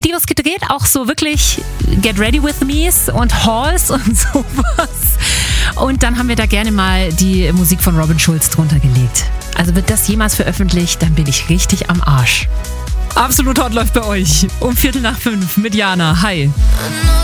Divas gedreht, auch so wirklich Get Ready With Me's und Halls und sowas. Und dann haben wir da gerne mal die Musik von Robin Schulz drunter gelegt. Also wird das jemals veröffentlicht, dann bin ich richtig am Arsch. Absolut Hot läuft bei euch um 4:45 mit Jana. Hi.